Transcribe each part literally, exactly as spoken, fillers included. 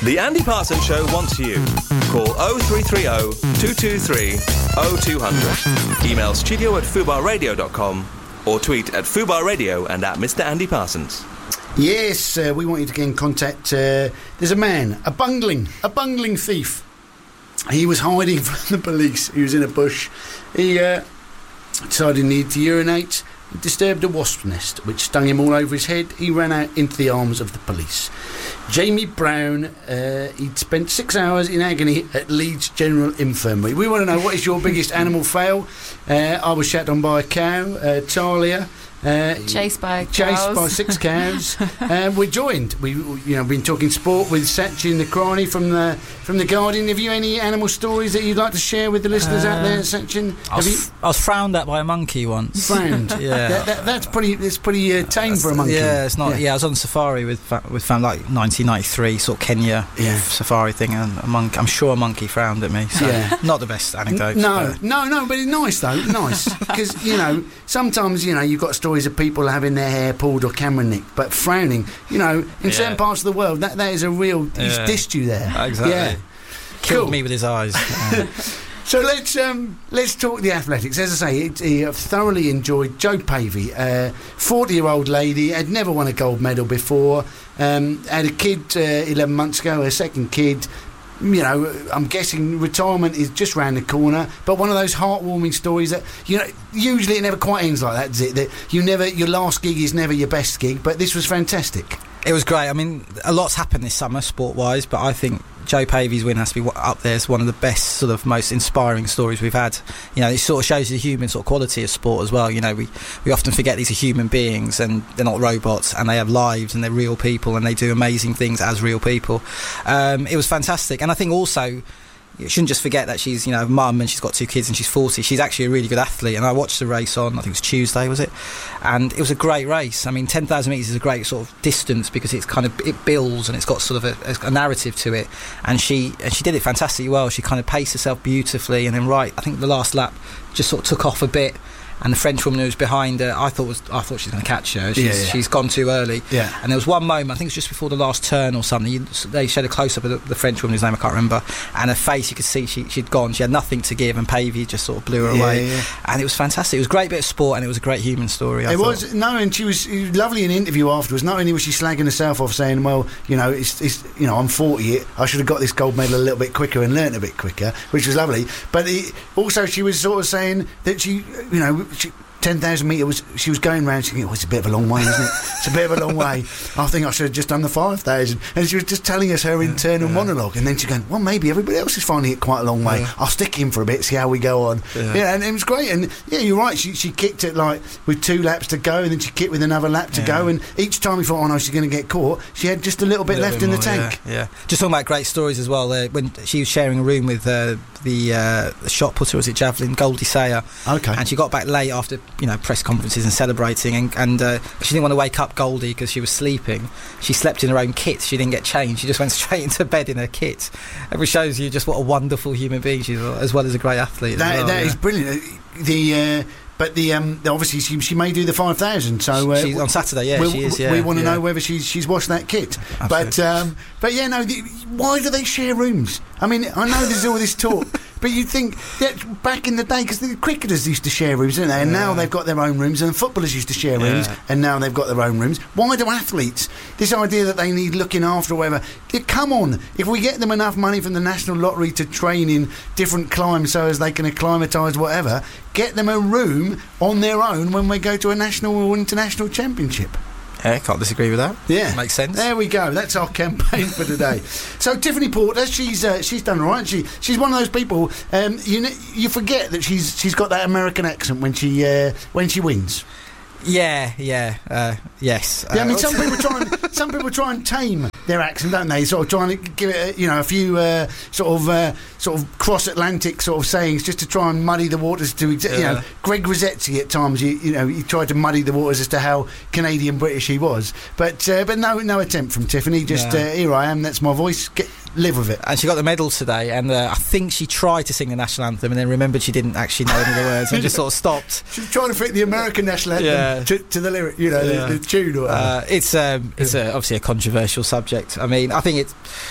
The Andy Parsons Show wants you. Call oh three three oh, two two three, oh two hundred. Email studio at fubar radio dot com or tweet at fubar radio and at Mister Andy Parsons. Yes, uh, we want you to get in contact. Uh, there's a man, a bungling, a bungling thief. He was hiding from the police. He was in a bush. He uh, decided he needed to urinate. He disturbed a wasp's nest, which stung him all over his head. He ran out into the arms of the police. Jamie Brown, uh, he'd spent six hours in agony at Leeds General Infirmary. We want to know, what is your biggest animal fail? Uh, I was shat on by a cow. Uh, Talia. Uh, chased by cows. Chased by six cows. uh, we're joined. We, you know, been talking sport with Sachin Nakrani from the from the Guardian. Have you any animal stories that you'd like to share with the listeners uh, out there, Sachin? I was, you? I was frowned at by a monkey once. Frowned. Yeah, that, that, that's pretty. It's pretty uh, tame that's, for a monkey. Yeah, it's not. Yeah, yeah I was on safari with fa- with fam like nineteen ninety-three, sort of Kenya yeah. safari thing, and a monk. I'm sure a monkey frowned at me. So yeah. not the best anecdote. N- no, but. no, no, but it's nice though. Nice, because you know sometimes you know you've got stories of people having their hair pulled or camera nicked, but frowning, you know, in yeah. certain parts of the world, that that is a real. Yeah. He's dissed you there. Exactly. Yeah. Killed cool. me with his eyes. Yeah. So let's um, let's talk the athletics. As I say, it, it, I've thoroughly enjoyed Jo Pavey, a forty-year-old lady, had never won a gold medal before, um, had a kid uh, eleven months ago, her second kid. You know, I'm guessing retirement is just round the corner, but one of those heartwarming stories that, you know, usually it never quite ends like that, does it? That you never, your last gig is never your best gig, but this was fantastic. It was great. I mean, a lot's happened this summer, sport-wise, but I think Jo Pavey's win has to be up there as one of the best, sort of most inspiring stories we've had. You know, it sort of shows the human sort of quality of sport as well. You know, we, we often forget these are human beings and they're not robots, and they have lives and they're real people and they do amazing things as real people. Um, it was fantastic. And I think also, you shouldn't just forget that she's, you know, mum and she's got two kids and she's forty. She's actually a really good athlete, and I watched the race on, I think it was Tuesday, was it? And it was a great race. I mean, ten thousand metres is a great sort of distance because it's kind of, it builds and it's got sort of a, a narrative to it. And she and she did it fantastically well. She kind of paced herself beautifully, and then right, I think the last lap just sort of took off a bit. And the French woman who was behind her, I thought was I thought she was going to catch her. She's, yeah, yeah. she's gone too early. Yeah. And there was one moment, I think it was just before the last turn or something. You, they showed a close up of the, the French woman whose name I can't remember, and her face, you could see she, she'd gone. She had nothing to give, and Pavey just sort of blew her yeah, away. Yeah. And it was fantastic. It was a great bit of sport, and it was a great human story. I it thought. was no, and she was, it was lovely in an interview afterwards. Not only was she slagging herself off, saying, "Well, you know, it's, it's you know, I'm forty. I should have got this gold medal a little bit quicker and learnt a bit quicker," which was lovely. But it, also, she was sort of saying that she, you know, she. ten thousand metre was, she was going round thinking, oh, it's a bit of a long way, isn't it? It's a bit of a long way. I think I should have just done the five thousand. And she was just telling us her internal yeah. monologue, and then she's going, well, maybe everybody else is finding it quite a long way. Yeah. I'll stick in for a bit, see how we go on. Yeah, yeah, and it was great. And yeah, you're right, she, she kicked it like with two laps to go, and then she kicked with another lap to yeah. go, and each time we thought, oh no, she's going to get caught, she had just a little bit a little left bit in more, the tank. Yeah, yeah. Just talking about great stories as well, uh, when she was sharing a room with uh, the, uh, the shot putter, was it javelin, Goldie Sayer. Okay. And she got back late after, you know, press conferences and celebrating, and, and uh, she didn't want to wake up Goldie because she was sleeping. She slept in her own kit. She didn't get changed. She just went straight into bed in her kit. It shows you just what a wonderful human being she is, as well as a great athlete. That, well, that yeah. is brilliant. The uh, but the um, obviously she, she may do the five thousand. So uh, she's on Saturday, yeah, we, she is. Yeah, we want to yeah. know whether she's she's washed that kit. Absolutely. But um, but yeah, no. The, why do they share rooms? I mean, I know there's all this talk, but you'd think that back in the day, because the cricketers used to share rooms, didn't they? And yeah. now they've got their own rooms, and the footballers used to share rooms, yeah. and now they've got their own rooms. Why do athletes? This idea that they need looking after or whatever. Come on, if we get them enough money from the National Lottery to train in different climes so as they can acclimatise whatever, get them a room on their own when we go to a national or international championship. Yeah, can't disagree with that. Yeah, makes sense. There we go. That's our campaign for today. So Tiffany Porter, she's uh, she's done all right. She she's one of those people. Um, you know, you forget that she's she's got that American accent when she uh, when she wins. Yeah, yeah, uh, yes. Yeah, uh, I mean, some people try and some people try and tame their accent, don't they? Sort of trying to give it, a, you know, a few uh, sort of uh, sort of cross-Atlantic sort of sayings just to try and muddy the waters. To exa- yeah. you know, Greg Rossetti at times, you, you know, he tried to muddy the waters as to how Canadian British he was, but uh, but no no attempt from Tiffany. Just yeah. uh, here I am. That's my voice. Get, live with it. And she got the medal today, and uh, I think she tried to sing the national anthem and then remembered she didn't actually know any of the words and just sort of stopped. She was trying to fit the American national anthem yeah. to, to the lyric, you know, yeah. the, the tune or whatever. Uh, it's um, it's a, obviously a controversial subject. I mean, I think it's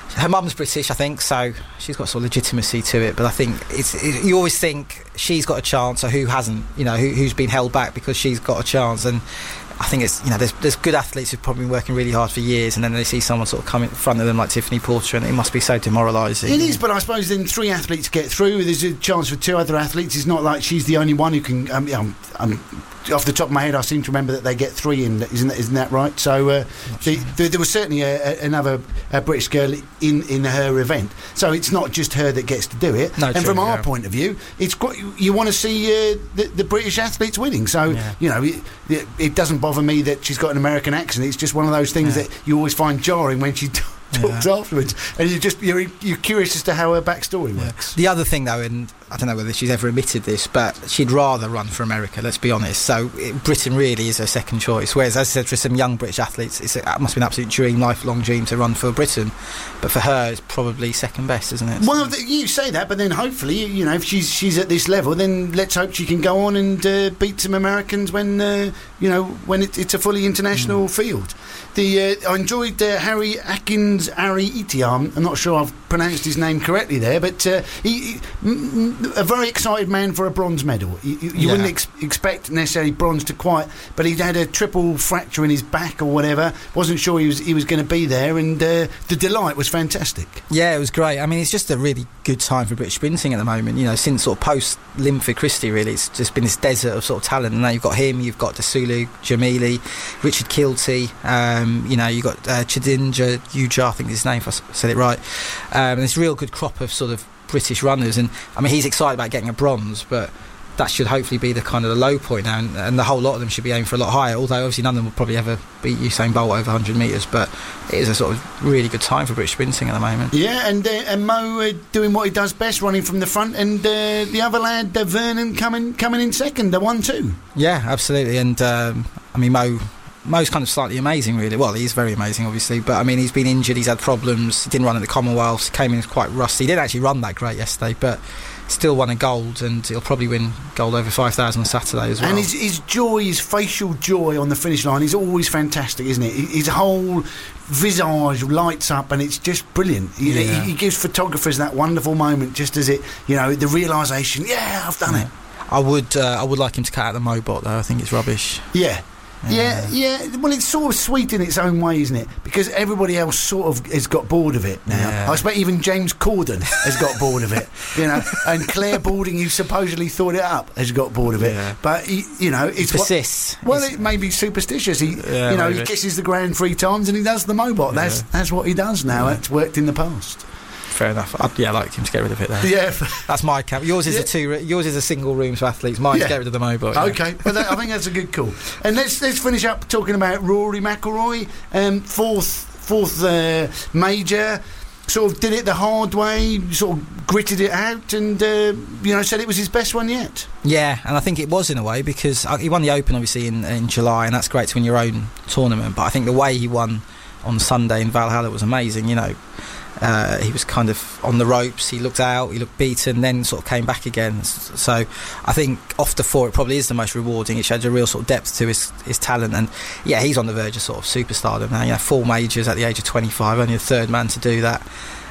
her mum's British, I think, so she's got sort of legitimacy to it. But I think it's it, you always think she's got a chance, or who hasn't? You know, who, who's been held back because she's got a chance. And I think it's, you know, there's there's good athletes who've probably been working really hard for years, and then they see someone sort of come in front of them like Tiffany Porter, and it must be so demoralising. It is, but I suppose then three athletes get through. There's a chance for two other athletes. It's not like she's the only one who can. Um, um, um, off the top of my head, I seem to remember that they get three in. Isn't that, isn't that right? So uh, the, the, there was certainly a, a, another a British girl in, in her event. So it's not just her that gets to do it. No, and true, from our yeah. point of view, it's quite, you want to see uh, the, the British athletes winning. So Yeah. you know, it, it, it doesn't bother me that she's got an American accent. It's just one of those things Yeah. that you always find jarring when she. T- talks Yeah. afterwards, and you just you're you're curious as to how her backstory Yeah. works. The other thing, though, and I don't know whether she's ever admitted this, but she'd rather run for America, let's be honest. So it, Britain really is her second choice. Whereas, as I said, for some young British athletes, it's a, it must be an absolute dream, lifelong dream to run for Britain. But for her, it's probably second best, isn't it? Well, th- you say that, but then hopefully, you know, if she's she's at this level, then let's hope she can go on and uh, beat some Americans when uh, you know when it, it's a fully international mm. field. The uh, I enjoyed uh, Harry Atkins Ari Itiam. I'm not sure I've pronounced his name correctly there, but uh, he, he m- m- a very excited man for a bronze medal. You, you, you Yeah. wouldn't ex- expect necessarily bronze to quite, but he'd had a triple fracture in his back or whatever. Wasn't sure he was he was going to be there, and uh, the delight was fantastic. Yeah, it was great. I mean, it's just a really good time for British sprinting at the moment. You know, since sort of post Linford Christie, really, it's just been this desert of sort of talent. And now you've got him, you've got Desulu, Jamili, Richard Kilty. Um, you know, you've got uh, Chidinja Ujar, I think is his name, if I s- said it right. Um, and it's a real good crop of sort of British runners. And I mean, he's excited about getting a bronze, but that should hopefully be the kind of the low point now, and, and the whole lot of them should be aiming for a lot higher, although obviously none of them will probably ever beat Usain Bolt over one hundred metres, but it is a sort of really good time for British sprinting at the moment. Yeah, and, uh, and Mo uh, doing what he does best, running from the front, and uh, the other lad, uh, Vernon, coming coming in second, the one two. Yeah, absolutely, and um, I mean, Mo Mo's kind of slightly amazing, really. Well, he's very amazing, obviously, but I mean, he's been injured, he's had problems, he didn't run at the Commonwealth, came in quite rusty. He didn't actually run that great yesterday, but still won a gold, and he'll probably win gold over five thousand on Saturday as well. And his, his joy, his facial joy on the finish line is always fantastic, isn't it? His whole visage lights up, and it's just brilliant. He, Yeah. he, he gives photographers that wonderful moment, just as it, you know, the realisation, yeah, I've done Yeah. it. I would, uh, I would like him to cut out the Mobot, though. I think it's rubbish. Yeah. Yeah. Yeah, yeah. Well, it's sort of sweet in its own way, isn't it? Because everybody else sort of has got bored of it now. Yeah. I expect even James Corden has got bored of it, you know. And Claire Balding, who supposedly thought it up, has got bored of it. Yeah. But he, you know, it's He what- persists. well, He's- it may be superstitious. He, Yeah, you know, maybe. he kisses the ground three times and he does the Mobot. That's Yeah. that's what he does now. Yeah. That's worked in the past. Fair enough. I'd, yeah, I'd like him to get rid of it, though. Yeah. That's my camp. Yours is Yeah. a two. Yours is a single room for athletes. Mine's Yeah. get rid of the Mobot. Yeah. Okay, well, that, I think that's a good call. And let's let's finish up talking about Rory McIlroy, um, fourth fourth uh, major. Sort of did it the hard way, sort of gritted it out, and uh, you know, said it was his best one yet. Yeah, and I think it was in a way, because uh, he won the Open obviously in, in July, and that's great to win your own tournament. But I think the way he won on Sunday in Valhalla was amazing. You know. Uh, he was kind of on the ropes, he looked out, he looked beaten, then sort of came back again. So I think off the four it probably is the most rewarding. It showed a real sort of depth to his, his talent, and yeah, he's on the verge of sort of superstardom now. You know, four majors at the age of twenty-five, only the third man to do that.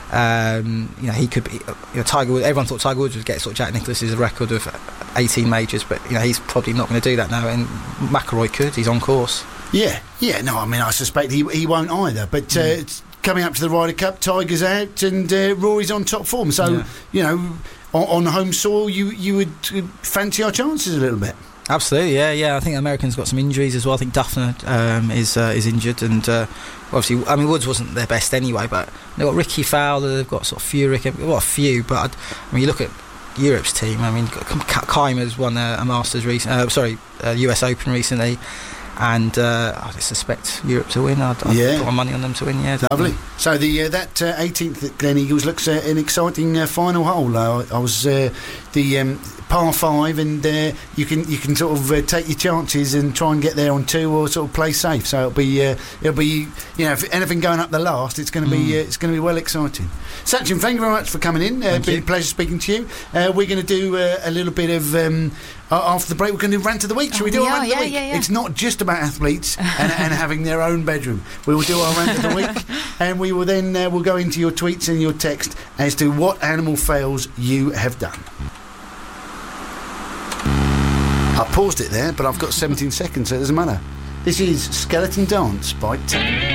Um, you know, he could be, you know, Tiger Woods, everyone thought Tiger Woods would get sort of Jack Nicklaus's record of eighteen majors, but you know, he's probably not going to do that now, and McIlroy could, he's on course. Yeah, yeah. No, I mean, I suspect he he won't either. But uh, Mm. it's coming up to the Ryder Cup, Tiger's out, and uh, Rory's on top form. So Yeah. you know, on, on home soil, you you would uh, fancy our chances a little bit. Absolutely, yeah, yeah. I think the Americans got some injuries as well. I think Duffner um, is uh, is injured, and uh, obviously, I mean, Woods wasn't their best anyway. But they've got Ricky Fowler, they've got sort of Furyk, they've got a few. But I'd, I mean, you look at Europe's team. I mean, Keimer's won a, a Masters recent, uh, sorry, a U S Open recently, and uh, I suspect Europe to win. I'd, I'd Yeah. put my money on them to win. Yeah, Lovely. So the uh, that uh, eighteenth at Glen Eagles looks uh, an exciting uh, final hole. Uh, I was uh, the um, par five, and uh, you can you can sort of uh, take your chances and try and get there on two, or sort of play safe. So it'll be uh, it'll be you know, if anything going up the last, it's going to be Mm. uh, it's going to be well exciting. Sachin, thank you very much for coming in. Uh, Thank been you. a pleasure speaking to you. Uh, we're going to do uh, a little bit of. Um, uh, after the break, we're going to do rant of the week. Shall Oh, we do we our are, rant of yeah, the week? yeah, yeah. It's not just about athletes and, and having their own bedroom. We will do our rant of the week, and we will then uh, we'll go into your tweets and your text as to what animal fails you have done. I paused it there, but I've got seventeen seconds, so it doesn't matter. This is Skeleton Dance by Teddy.